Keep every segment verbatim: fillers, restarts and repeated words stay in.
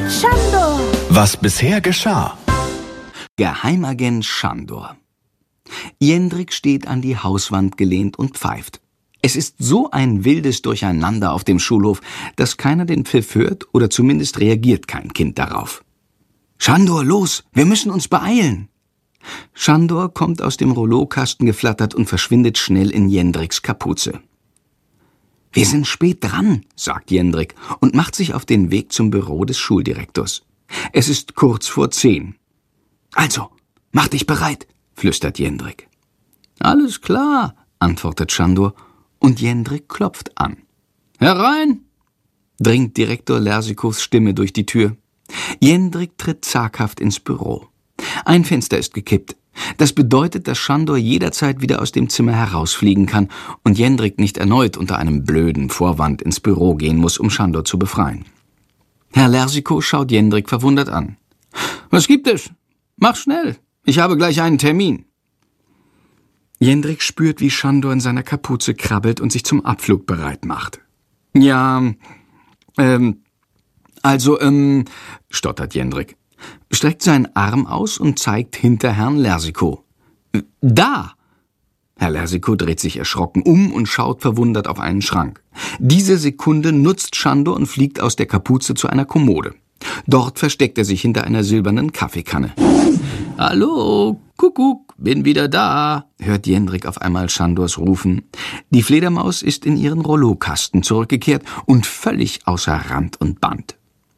Schandor. Was bisher geschah. Geheimagent Schandor. Jendrik steht an die Hauswand gelehnt und pfeift. Es ist so ein wildes Durcheinander auf dem Schulhof, dass keiner den Pfiff hört oder zumindest reagiert kein Kind darauf. »Schandor, los, wir müssen uns beeilen!« Schandor kommt aus dem Rouleaukasten geflattert und verschwindet schnell in Jendriks Kapuze. »Wir sind spät dran«, sagt Jendrik und macht sich auf den Weg zum Büro des Schuldirektors. Es ist kurz vor zehn. »Also, mach dich bereit«, flüstert Jendrik. »Alles klar«, antwortet Schandor, und Jendrik klopft an. »Herein«, dringt Direktor Lersikos Stimme durch die Tür. Jendrik tritt zaghaft ins Büro. Ein Fenster ist gekippt. Das bedeutet, dass Schandor jederzeit wieder aus dem Zimmer herausfliegen kann und Jendrik nicht erneut unter einem blöden Vorwand ins Büro gehen muss, um Schandor zu befreien. Herr Lersiko schaut Jendrik verwundert an. »Was gibt es? Mach schnell, ich habe gleich einen Termin.« Jendrik spürt, wie Schandor in seiner Kapuze krabbelt und sich zum Abflug bereit macht. »Ja, ähm, also, ähm«, stottert Jendrik, streckt seinen Arm aus und zeigt hinter Herrn Lersiko. »Da!« Herr Lersiko dreht sich erschrocken um und schaut verwundert auf einen Schrank. Diese Sekunde nutzt Schandor und fliegt aus der Kapuze zu einer Kommode. Dort versteckt er sich hinter einer silbernen Kaffeekanne. »Hallo, Kuckuck, bin wieder da«, hört Jendrik auf einmal Schandors rufen. Die Fledermaus ist in ihren Rouleaukasten zurückgekehrt und völlig außer Rand und Band.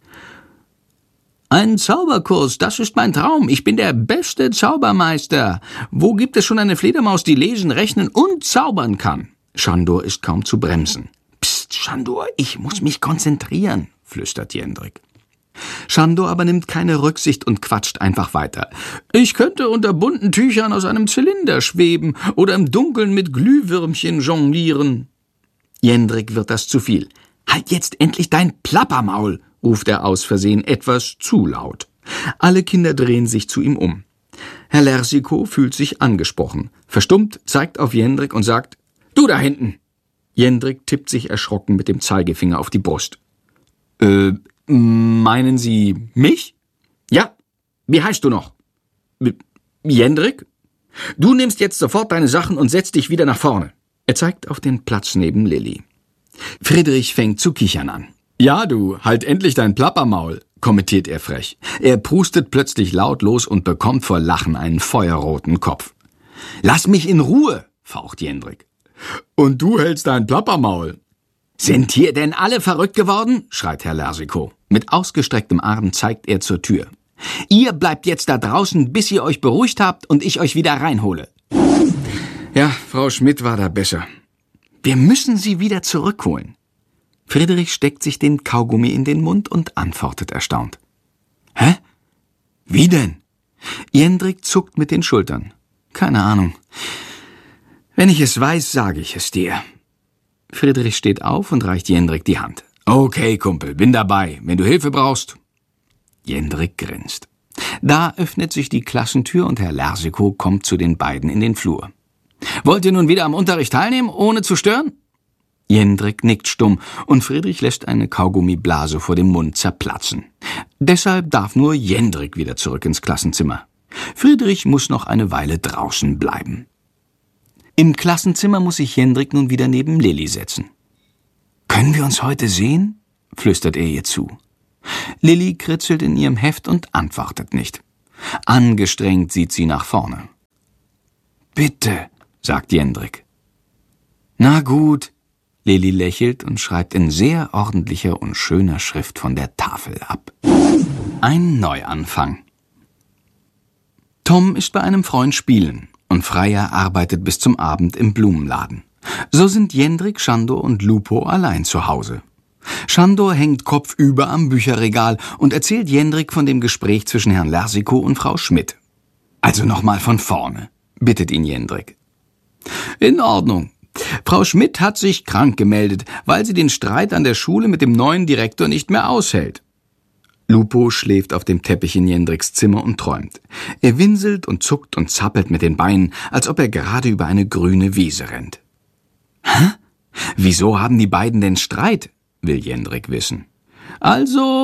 »Ein Zauberkurs, das ist mein Traum. Ich bin der beste Zaubermeister. Wo gibt es schon eine Fledermaus, die lesen, rechnen und zaubern kann?« Schandor ist kaum zu bremsen. »Psst, Schandor, ich muss mich konzentrieren«, flüstert Jendrik. Schandor aber nimmt keine Rücksicht und quatscht einfach weiter. »Ich könnte unter bunten Tüchern aus einem Zylinder schweben oder im Dunkeln mit Glühwürmchen jonglieren.« Jendrik wird das zu viel. »Halt jetzt endlich dein Plappermaul«, ruft er aus Versehen etwas zu laut. Alle Kinder drehen sich zu ihm um. Herr Lersiko fühlt sich angesprochen. Verstummt zeigt auf Jendrik und sagt, »Du da hinten!« Jendrik tippt sich erschrocken mit dem Zeigefinger auf die Brust. »Äh, meinen Sie mich?« »Ja, wie heißt du noch?« »Jendrik?« »Du nimmst jetzt sofort deine Sachen und setzt dich wieder nach vorne.« Er zeigt auf den Platz neben Lilli. Friedrich fängt zu kichern an. »Ja, du, halt endlich dein Plappermaul«, kommentiert er frech. Er prustet plötzlich laut los und bekommt vor Lachen einen feuerroten Kopf. »Lass mich in Ruhe«, faucht Jendrik. »Und du hältst dein Plappermaul.« »Sind hier denn alle verrückt geworden?«, schreit Herr Lersiko. Mit ausgestrecktem Arm zeigt er zur Tür. »Ihr bleibt jetzt da draußen, bis ihr euch beruhigt habt und ich euch wieder reinhole.« Ja, Frau Schmidt war da besser. »Wir müssen sie wieder zurückholen.« Friedrich steckt sich den Kaugummi in den Mund und antwortet erstaunt. »Hä? Wie denn?« Jendrik zuckt mit den Schultern. »Keine Ahnung. Wenn ich es weiß, sage ich es dir.« Friedrich steht auf und reicht Jendrik die Hand. »Okay, Kumpel, bin dabei, wenn du Hilfe brauchst.« Jendrik grinst. Da öffnet sich die Klassentür und Herr Lersiko kommt zu den beiden in den Flur. »Wollt ihr nun wieder am Unterricht teilnehmen, ohne zu stören?« Jendrik nickt stumm und Friedrich lässt eine Kaugummiblase vor dem Mund zerplatzen. Deshalb darf nur Jendrik wieder zurück ins Klassenzimmer. Friedrich muss noch eine Weile draußen bleiben. Im Klassenzimmer muss sich Jendrik nun wieder neben Lilli setzen. »Können wir uns heute sehen?«, flüstert er ihr zu. Lilli kritzelt in ihrem Heft und antwortet nicht. Angestrengt sieht sie nach vorne. »Bitte«, sagt Jendrik. »Na gut«, Lilli lächelt und schreibt in sehr ordentlicher und schöner Schrift von der Tafel ab. Ein Neuanfang. Tom ist bei einem Freund spielen und Freya arbeitet bis zum Abend im Blumenladen. So sind Jendrik, Schandor und Lupo allein zu Hause. Schandor hängt kopfüber am Bücherregal und erzählt Jendrik von dem Gespräch zwischen Herrn Lersiko und Frau Schmidt. »Also nochmal von vorne«, bittet ihn Jendrik. »In Ordnung. Frau Schmidt hat sich krank gemeldet, weil sie den Streit an der Schule mit dem neuen Direktor nicht mehr aushält.« Lupo schläft auf dem Teppich in Jendriks Zimmer und träumt. Er winselt und zuckt und zappelt mit den Beinen, als ob er gerade über eine grüne Wiese rennt. »Hä? Wieso haben die beiden denn Streit?«, will Jendrik wissen. »Also«,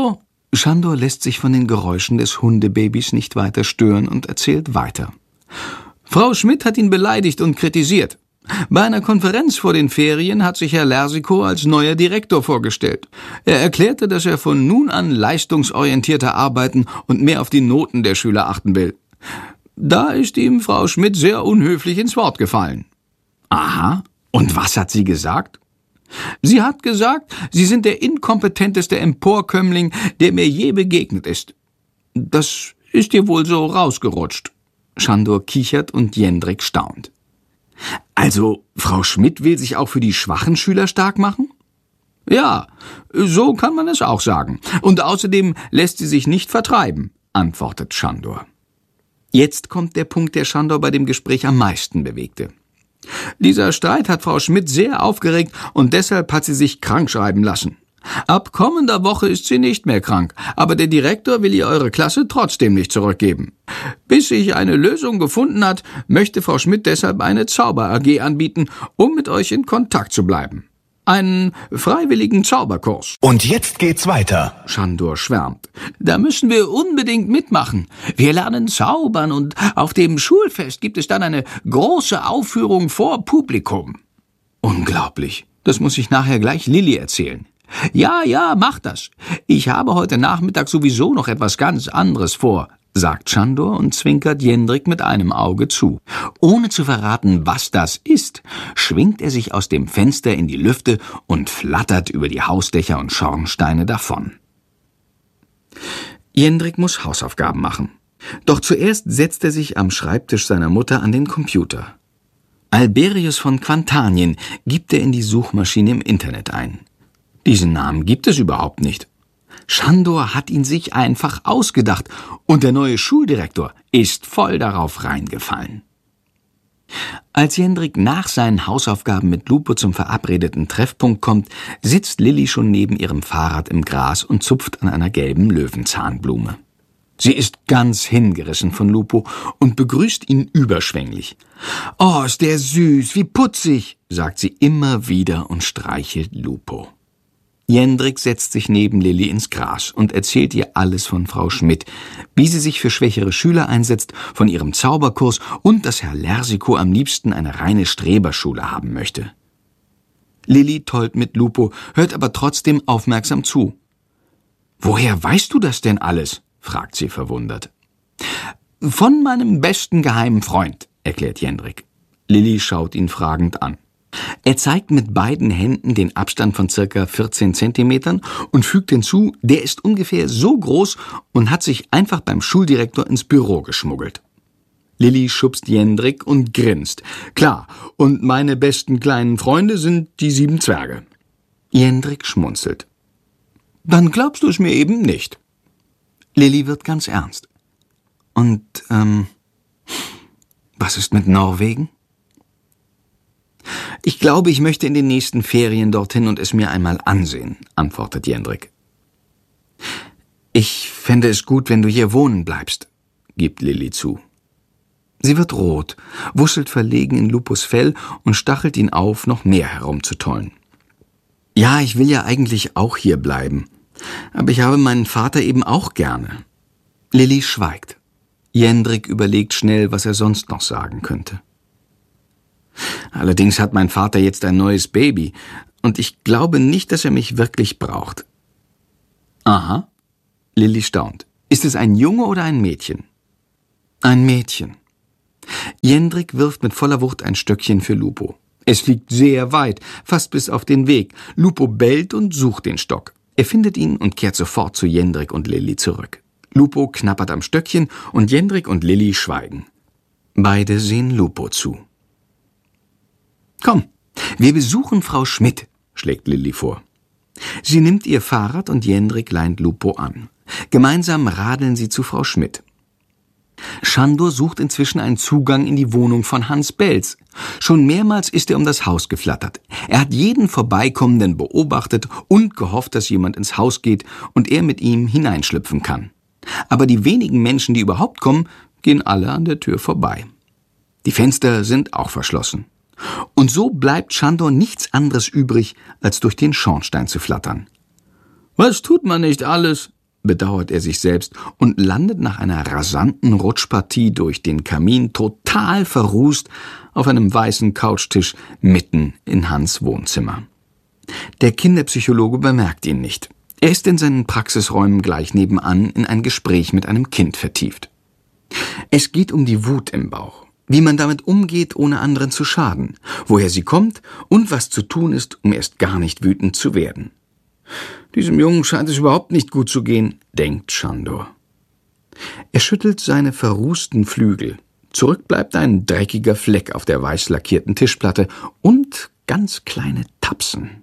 Schandor lässt sich von den Geräuschen des Hundebabys nicht weiter stören und erzählt weiter. Frau Schmidt hat ihn beleidigt und kritisiert. Bei einer Konferenz vor den Ferien hat sich Herr Lersikow als neuer Direktor vorgestellt. Er erklärte, dass er von nun an leistungsorientierter arbeiten und mehr auf die Noten der Schüler achten will. Da ist ihm Frau Schmidt sehr unhöflich ins Wort gefallen. Aha, und was hat sie gesagt? Sie hat gesagt, Sie sind der inkompetenteste Emporkömmling, der mir je begegnet ist. Das ist ihr wohl so rausgerutscht. Schandor kichert und Jendrik staunt. Also, Frau Schmidt will sich auch für die schwachen Schüler stark machen? Ja, so kann man es auch sagen. Und außerdem lässt sie sich nicht vertreiben, antwortet Schandor. Jetzt kommt der Punkt, der Schandor bei dem Gespräch am meisten bewegte. Dieser Streit hat Frau Schmidt sehr aufgeregt und deshalb hat sie sich krankschreiben lassen. Ab kommender Woche ist sie nicht mehr krank, aber der Direktor will ihr eure Klasse trotzdem nicht zurückgeben. Bis sich eine Lösung gefunden hat, möchte Frau Schmidt deshalb eine Zauber-A G anbieten, um mit euch in Kontakt zu bleiben. Einen freiwilligen Zauberkurs. Und jetzt geht's weiter. Schandor schwärmt. Da müssen wir unbedingt mitmachen. Wir lernen zaubern und auf dem Schulfest gibt es dann eine große Aufführung vor Publikum. Unglaublich. Das muss ich nachher gleich Lilli erzählen. Ja, ja, mach das. Ich habe heute Nachmittag sowieso noch etwas ganz anderes vor, sagt Schandor und zwinkert Jendrik mit einem Auge zu. Ohne zu verraten, was das ist, schwingt er sich aus dem Fenster in die Lüfte und flattert über die Hausdächer und Schornsteine davon. Jendrik muss Hausaufgaben machen. Doch zuerst setzt er sich am Schreibtisch seiner Mutter an den Computer. Alberius von Quantanien gibt er in die Suchmaschine im Internet ein. Diesen Namen gibt es überhaupt nicht. Schandor hat ihn sich einfach ausgedacht und der neue Schuldirektor ist voll darauf reingefallen. Als Jendrik nach seinen Hausaufgaben mit Lupo zum verabredeten Treffpunkt kommt, sitzt Lilli schon neben ihrem Fahrrad im Gras und zupft an einer gelben Löwenzahnblume. Sie ist ganz hingerissen von Lupo und begrüßt ihn überschwänglich. »Oh, ist der süß, wie putzig«, sagt sie immer wieder und streichelt Lupo. Jendrik setzt sich neben Lilli ins Gras und erzählt ihr alles von Frau Schmidt, wie sie sich für schwächere Schüler einsetzt, von ihrem Zauberkurs und dass Herr Lersikow am liebsten eine reine Streberschule haben möchte. Lilli tollt mit Lupo, hört aber trotzdem aufmerksam zu. »Woher weißt du das denn alles?« fragt sie verwundert. »Von meinem besten geheimen Freund«, erklärt Jendrik. Lilli schaut ihn fragend an. Er zeigt mit beiden Händen den Abstand von circa vierzehn Zentimetern und fügt hinzu, der ist ungefähr so groß und hat sich einfach beim Schuldirektor ins Büro geschmuggelt. Lilli schubst Jendrik und grinst. Klar, und meine besten kleinen Freunde sind die sieben Zwerge. Jendrik schmunzelt. Dann glaubst du es mir eben nicht. Lilli wird ganz ernst. Und, ähm, was ist mit Norwegen? Ich glaube, ich möchte in den nächsten Ferien dorthin und es mir einmal ansehen, antwortet Jendrik. Ich fände es gut, wenn du hier wohnen bleibst, gibt Lilli zu. Sie wird rot, wuschelt verlegen in Lupos Fell und stachelt ihn auf, noch mehr herumzutollen. Ja, ich will ja eigentlich auch hier bleiben, aber ich habe meinen Vater eben auch gerne. Lilli schweigt. Jendrik überlegt schnell, was er sonst noch sagen könnte. Allerdings hat mein Vater jetzt ein neues Baby und ich glaube nicht, dass er mich wirklich braucht. Aha, Lilli staunt. Ist es ein Junge oder ein Mädchen? Ein Mädchen. Jendrik wirft mit voller Wucht ein Stöckchen für Lupo. Es fliegt sehr weit, fast bis auf den Weg. Lupo bellt und sucht den Stock. Er findet ihn und kehrt sofort zu Jendrik und Lilli zurück. Lupo knappert am Stöckchen und Jendrik und Lilli schweigen. Beide sehen Lupo zu. »Komm, wir besuchen Frau Schmidt«, schlägt Lilli vor. Sie nimmt ihr Fahrrad und Jendrik leint Lupo an. Gemeinsam radeln sie zu Frau Schmidt. Schandor sucht inzwischen einen Zugang in die Wohnung von Hans Belz. Schon mehrmals ist er um das Haus geflattert. Er hat jeden Vorbeikommenden beobachtet und gehofft, dass jemand ins Haus geht und er mit ihm hineinschlüpfen kann. Aber die wenigen Menschen, die überhaupt kommen, gehen alle an der Tür vorbei. Die Fenster sind auch verschlossen. Und so bleibt Schandor nichts anderes übrig, als durch den Schornstein zu flattern. »Was tut man nicht alles?« bedauert er sich selbst und landet nach einer rasanten Rutschpartie durch den Kamin total verrußt auf einem weißen Couchtisch mitten in Hans' Wohnzimmer. Der Kinderpsychologe bemerkt ihn nicht. Er ist in seinen Praxisräumen gleich nebenan in ein Gespräch mit einem Kind vertieft. Es geht um die Wut im Bauch, wie man damit umgeht, ohne anderen zu schaden, woher sie kommt und was zu tun ist, um erst gar nicht wütend zu werden. Diesem Jungen scheint es überhaupt nicht gut zu gehen, denkt Sándor. Er schüttelt seine verrußten Flügel. Zurück bleibt ein dreckiger Fleck auf der weiß lackierten Tischplatte und ganz kleine Tapsen.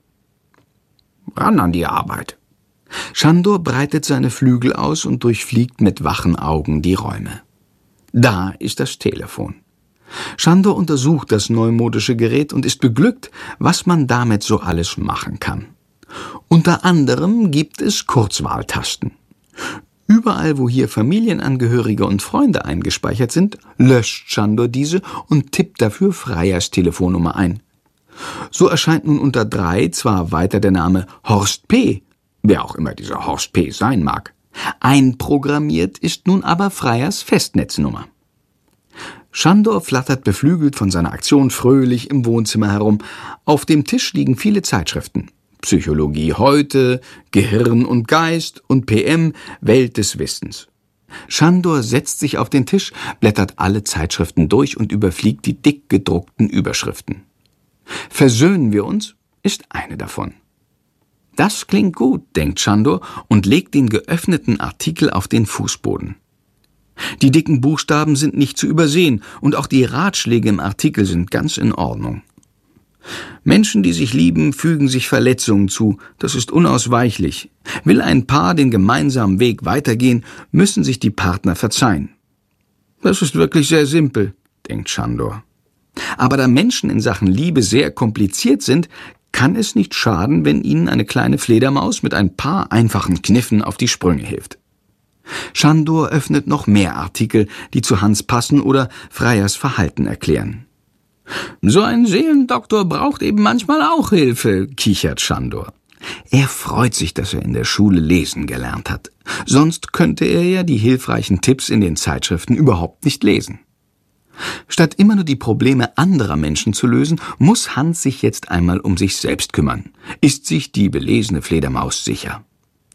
Ran an die Arbeit. Sándor breitet seine Flügel aus und durchfliegt mit wachen Augen die Räume. Da ist das Telefon. Sándor untersucht das neumodische Gerät und ist beglückt, was man damit so alles machen kann. Unter anderem gibt es Kurzwahltasten. Überall, wo hier Familienangehörige und Freunde eingespeichert sind, löscht Sándor diese und tippt dafür Freyers Telefonnummer ein. So erscheint nun unter drei zwar weiter der Name Horst P., wer auch immer dieser Horst P. sein mag. Einprogrammiert ist nun aber Freyers Festnetznummer. Sándor flattert beflügelt von seiner Aktion fröhlich im Wohnzimmer herum. Auf dem Tisch liegen viele Zeitschriften. Psychologie heute, Gehirn und Geist und P M, Welt des Wissens. Sándor setzt sich auf den Tisch, blättert alle Zeitschriften durch und überfliegt die dick gedruckten Überschriften. Versöhnen wir uns ist eine davon. Das klingt gut, denkt Sándor und legt den geöffneten Artikel auf den Fußboden. Die dicken Buchstaben sind nicht zu übersehen und auch die Ratschläge im Artikel sind ganz in Ordnung. Menschen, die sich lieben, fügen sich Verletzungen zu, das ist unausweichlich. Will ein Paar den gemeinsamen Weg weitergehen, müssen sich die Partner verzeihen. Das ist wirklich sehr simpel, denkt Sándor. Aber da Menschen in Sachen Liebe sehr kompliziert sind, kann es nicht schaden, wenn ihnen eine kleine Fledermaus mit ein paar einfachen Kniffen auf die Sprünge hilft. Sándor öffnet noch mehr Artikel, die zu Hans passen oder Freyers Verhalten erklären. So ein Seelendoktor braucht eben manchmal auch Hilfe, kichert Sándor. Er freut sich, dass er in der Schule lesen gelernt hat. Sonst könnte er ja die hilfreichen Tipps in den Zeitschriften überhaupt nicht lesen. Statt immer nur die Probleme anderer Menschen zu lösen, muss Hans sich jetzt einmal um sich selbst kümmern. Ist sich die belesene Fledermaus sicher?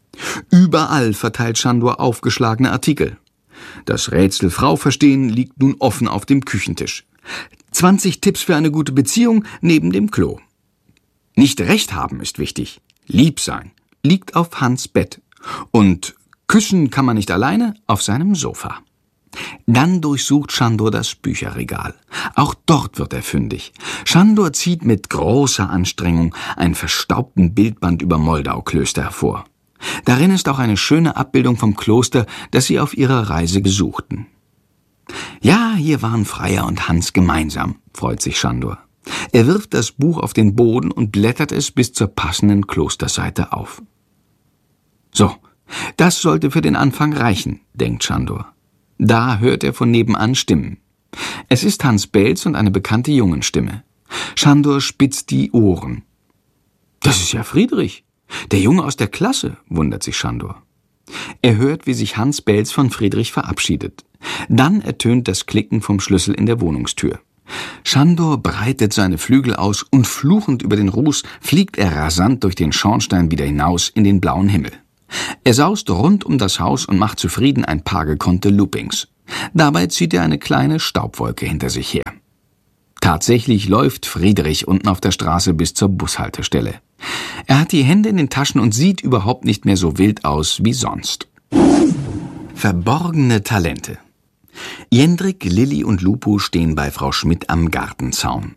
Überall verteilt Sándor aufgeschlagene Artikel. Das Rätsel Frau verstehen liegt nun offen auf dem Küchentisch. zwanzig Tipps für eine gute Beziehung neben dem Klo. Nicht recht haben ist wichtig. Lieb sein liegt auf Hans' Bett. Und küssen kann man nicht alleine auf seinem Sofa. Dann durchsucht Sándor das Bücherregal. Auch dort wird er fündig. Sándor zieht mit großer Anstrengung einen verstaubten Bildband über Moldau-Klöster hervor. Darin ist auch eine schöne Abbildung vom Kloster, das sie auf ihrer Reise besuchten. Ja, hier waren Freyer und Hans gemeinsam, freut sich Sándor. Er wirft das Buch auf den Boden und blättert es bis zur passenden Klosterseite auf. So, das sollte für den Anfang reichen, denkt Sándor. Da hört er von nebenan Stimmen. Es ist Hans Belz und eine bekannte Jungenstimme. Sándor spitzt die Ohren. Das ist ja Friedrich, der Junge aus der Klasse, wundert sich Sándor. Er hört, wie sich Hans Belz von Friedrich verabschiedet. Dann ertönt das Klicken vom Schlüssel in der Wohnungstür. Sándor breitet seine Flügel aus und fluchend über den Ruß fliegt er rasant durch den Schornstein wieder hinaus in den blauen Himmel. Er saust rund um das Haus und macht zufrieden ein paar gekonnte Loopings. Dabei zieht er eine kleine Staubwolke hinter sich her. Tatsächlich läuft Friedrich unten auf der Straße bis zur Bushaltestelle. Er hat die Hände in den Taschen und sieht überhaupt nicht mehr so wild aus wie sonst. Verborgene Talente. Jendrik, Lilli und Lupo stehen bei Frau Schmidt am Gartenzaun.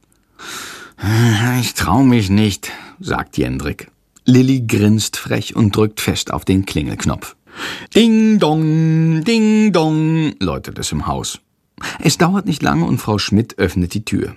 »Ich trau mich nicht«, sagt Jendrik. Lilli grinst frech und drückt fest auf den Klingelknopf. »Ding dong, ding dong«, läutet es im Haus. Es dauert nicht lange und Frau Schmidt öffnet die Tür.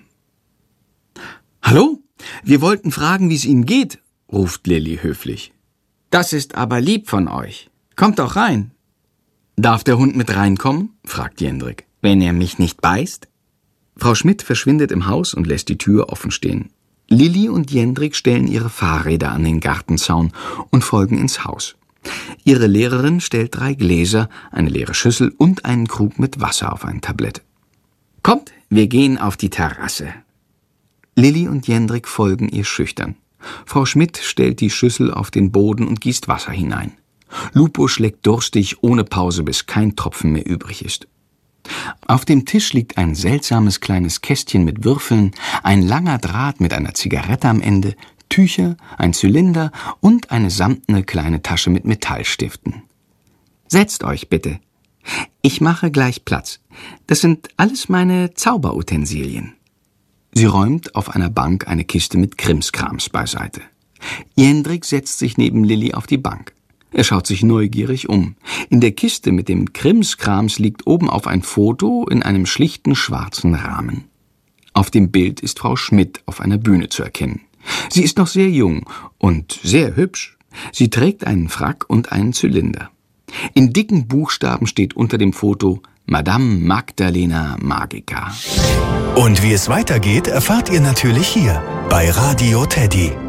»Hallo, wir wollten fragen, wie es Ihnen geht«, ruft Lilli höflich. »Das ist aber lieb von euch. Kommt doch rein.« »Darf der Hund mit reinkommen?« fragt Jendrik. »Wenn er mich nicht beißt?« Frau Schmidt verschwindet im Haus und lässt die Tür offen stehen. Lilli und Jendrik stellen ihre Fahrräder an den Gartenzaun und folgen ins Haus. Ihre Lehrerin stellt drei Gläser, eine leere Schüssel und einen Krug mit Wasser auf ein Tablett. »Kommt, wir gehen auf die Terrasse.« Lilli und Jendrik folgen ihr schüchtern. Frau Schmidt stellt die Schüssel auf den Boden und gießt Wasser hinein. Lupo schlägt durstig ohne Pause, bis kein Tropfen mehr übrig ist. Auf dem Tisch liegt ein seltsames kleines Kästchen mit Würfeln, ein langer Draht mit einer Zigarette am Ende, Tücher, ein Zylinder und eine samtene kleine Tasche mit Metallstiften. »Setzt euch bitte. Ich mache gleich Platz. Das sind alles meine Zauberutensilien.« Sie räumt auf einer Bank eine Kiste mit Krimskrams beiseite. Jendrik setzt sich neben Lilli auf die Bank. Er schaut sich neugierig um. In der Kiste mit dem Krimskrams liegt oben auf ein Foto in einem schlichten schwarzen Rahmen. Auf dem Bild ist Frau Schmidt auf einer Bühne zu erkennen. Sie ist noch sehr jung und sehr hübsch. Sie trägt einen Frack und einen Zylinder. In dicken Buchstaben steht unter dem Foto Madame Magdalena Magica. Und wie es weitergeht, erfahrt ihr natürlich hier bei Radio Teddy.